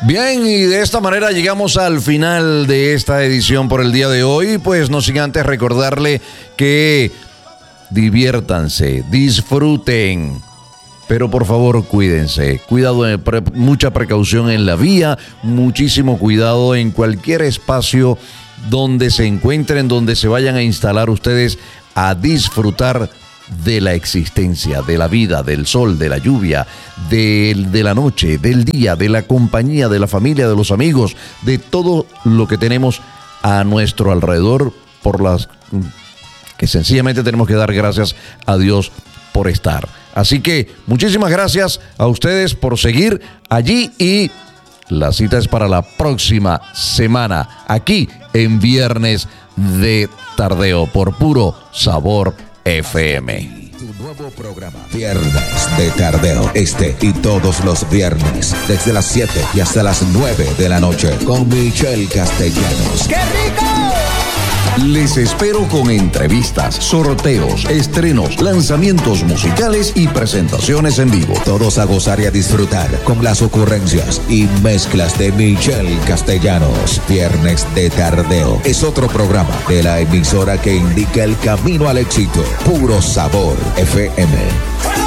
Bien, y de esta manera llegamos al final de esta edición por el día de hoy. Pues no sin antes recordarle que diviértanse, disfruten, pero por favor cuídense. Cuidado, mucha precaución en la vía, muchísimo cuidado en cualquier espacio donde se encuentren, donde se vayan a instalar ustedes a disfrutar de la existencia, de la vida, del sol, de la lluvia, de la noche, del día, de la compañía, de la familia, de los amigos, de todo lo que tenemos a nuestro alrededor, por las que sencillamente tenemos que dar gracias a Dios por estar. Así que muchísimas gracias a ustedes por seguir allí y la cita es para la próxima semana, aquí en Viernes de Tardeo por Puro Sabor FM. Tu nuevo programa, Viernes de Tardeo, y todos los viernes, desde las 7 y hasta las 9 de la noche, con Michelle Castellanos. ¡Qué rico! Les espero con entrevistas, sorteos, estrenos, lanzamientos musicales y presentaciones en vivo. Todos a gozar y a disfrutar con las ocurrencias y mezclas de Michelle Castellanos. Viernes de Tardeo es otro programa de la emisora que indica el camino al éxito. Puro Sabor FM.